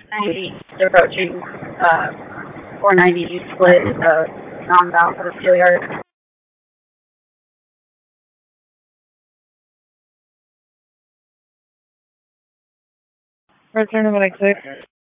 90 approaching 490 split non-valve for Steelyard. Return to 186.